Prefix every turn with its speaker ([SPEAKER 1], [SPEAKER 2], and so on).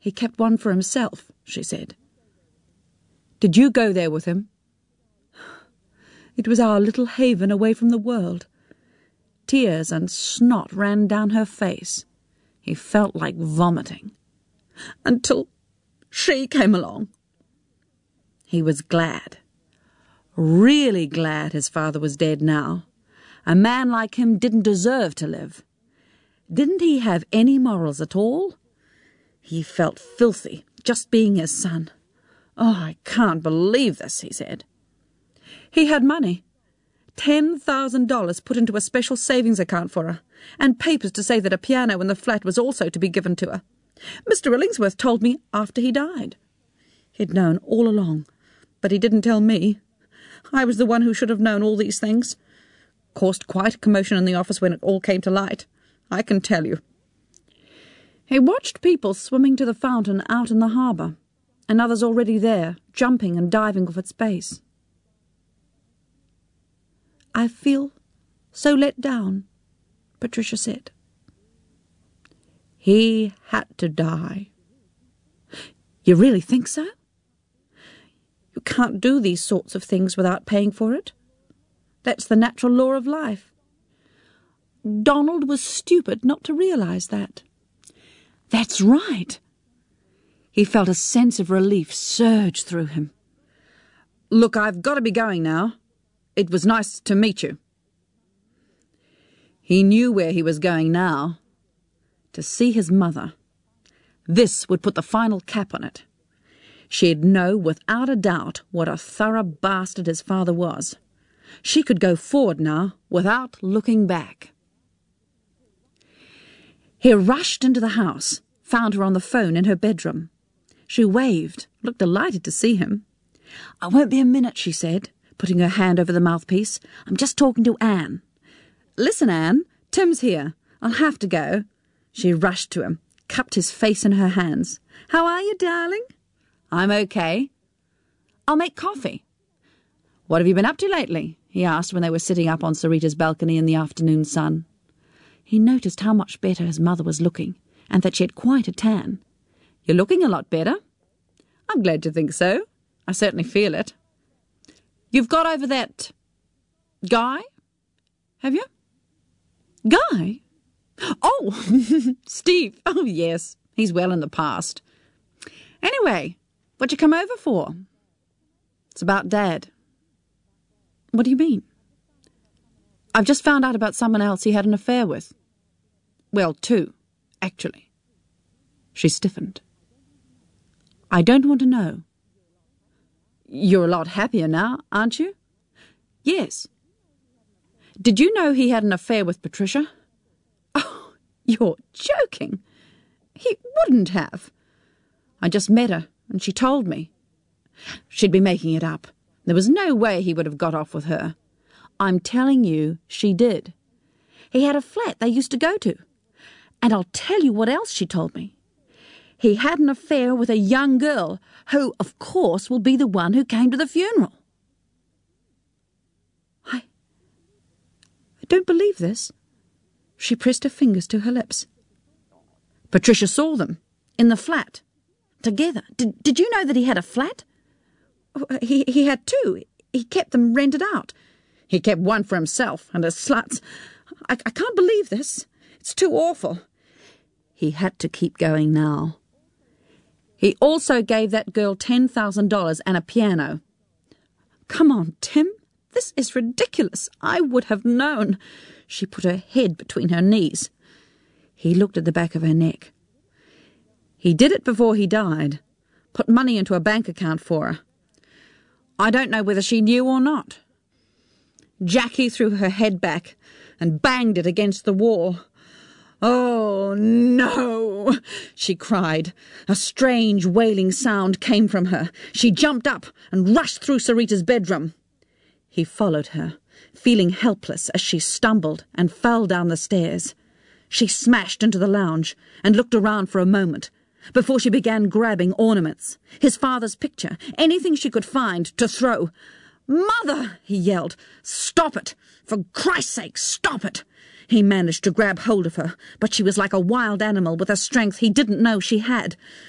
[SPEAKER 1] He kept one for himself, she said. Did you go there with him? It was our little haven away from the world. Tears and snot ran down her face. He felt like vomiting. Until she came along. He was glad. Really glad his father was dead now. A man like him didn't deserve to live. Didn't he have any morals at all? He felt filthy, just being his son. Oh, I can't believe this, he said. He had money. $10,000 put into a special savings account for her, and papers to say that a piano in the flat was also to be given to her. Mr. Illingsworth told me after he died. He'd known all along, but he didn't tell me. I was the one who should have known all these things. Caused quite a commotion in the office when it all came to light, I can tell you. He watched people swimming to the fountain out in the harbour, and others already there, jumping and diving off its base. I feel so let down, Patricia said. He had to die. You really think so? You can't do these sorts of things without paying for it. That's the natural law of life. Donald was stupid not to realise that. That's right. He felt a sense of relief surge through him. Look, I've got to be going now. It was nice to meet you. He knew where he was going now. To see his mother. This would put the final cap on it. She'd know without a doubt what a thorough bastard his father was. She could go forward now without looking back. He rushed into the house, found her on the phone in her bedroom. She waved, looked delighted to see him. I won't be a minute, she said, putting her hand over the mouthpiece. I'm just talking to Anne. Listen, Anne, Tim's here. I'll have to go. She rushed to him, cupped his face in her hands. How are you, darling? I'm okay. I'll make coffee. What have you been up to lately? He asked when they were sitting up on Sarita's balcony in the afternoon sun. He noticed how much better his mother was looking, and that she had quite a tan. You're looking a lot better. I'm glad to think so. I certainly feel it. You've got over that guy, have you? Guy? Oh, Steve. Oh, yes. He's well in the past. Anyway, what'd you come over for? It's about Dad. What do you mean? I've just found out about someone else he had an affair with. Well, two, actually. She stiffened. I don't want to know. You're a lot happier now, aren't you? Yes. Did you know he had an affair with Patricia? Oh, you're joking. He wouldn't have. I just met her, and she told me. She'd be making it up. There was no way he would have got off with her. I'm telling you, she did. He had a flat they used to go to. And I'll tell you what else she told me. He had an affair with a young girl who, of course, will be the one who came to the funeral. I don't believe this. She pressed her fingers to her lips. Patricia saw them, in the flat, together. Did you know that he had a flat? He had two. He kept them rented out. He kept one for himself and his sluts. I can't believe this. It's too awful. He had to keep going now. He also gave that girl $10,000 and a piano. Come on, Tim. This is ridiculous. I would have known. She put her head between her knees. He looked at the back of her neck. He did it before he died. Put money into a bank account for her. I don't know whether she knew or not. Jackie threw her head back and banged it against the wall. Oh, no, she cried. A strange wailing sound came from her. She jumped up and rushed through Sarita's bedroom. He followed her, feeling helpless as she stumbled and fell down the stairs. She smashed into the lounge and looked around for a moment before she began grabbing ornaments, his father's picture, anything she could find to throw. "Mother!" he yelled. "Stop it! For Christ's sake, stop it!" He managed to grab hold of her, but she was like a wild animal with a strength he didn't know she had.